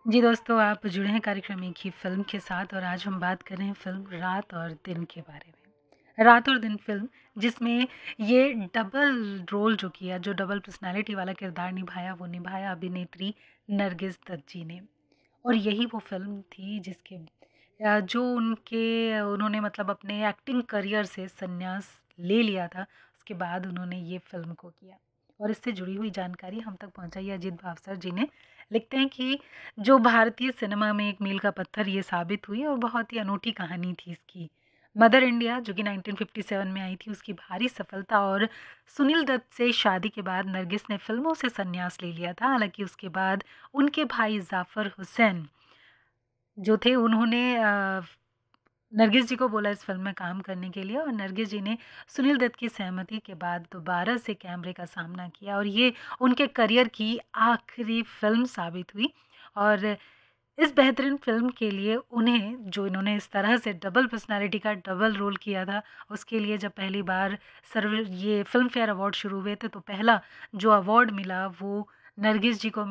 जी दोस्तों, आप जुड़े हैं कार्यक्रम एक ही फ़िल्म के साथ और आज हम बात कर रहे हैं फ़िल्म रात और दिन के बारे में। रात और दिन फ़िल्म जिसमें ये डबल रोल जो किया, जो डबल पर्सनैलिटी वाला किरदार निभाया, वो निभाया अभिनेत्री नरगिस दत्त जी ने। और यही वो फ़िल्म थी जिसके जो उन्होंने मतलब अपने एक्टिंग करियर से संन्यास ले लिया था, उसके बाद उन्होंने ये फ़िल्म को किया। और इससे जुड़ी हुई जानकारी हम तक पहुँचाई अजीत भावसर जी ने। लिखते हैं कि जो भारतीय सिनेमा में एक मील का पत्थर ये साबित हुई और बहुत ही अनूठी कहानी थी इसकी। मदर इंडिया जो कि 1957 में आई थी, उसकी भारी सफलता और सुनील दत्त से शादी के बाद नरगिस ने फ़िल्मों से संन्यास ले लिया था। हालाँकि उसके बाद उनके भाई ज़ाफ़र हुसैन जो थे उन्होंने नरगिस जी को बोला इस फ़िल्म में काम करने के लिए और नरगिस जी ने सुनील दत्त की सहमति के बाद दोबारा से कैमरे का सामना किया और ये उनके करियर की आखिरी फ़िल्म साबित हुई। और इस बेहतरीन फ़िल्म के लिए उन्हें जो इन्होंने इस तरह से डबल पर्सनैलिटी का डबल रोल किया था, उसके लिए जब पहली बार ये फ़िल्म फेयर अवार्ड शुरू हुए थे, तो पहला जो अवार्ड मिला वो नरगिस जी को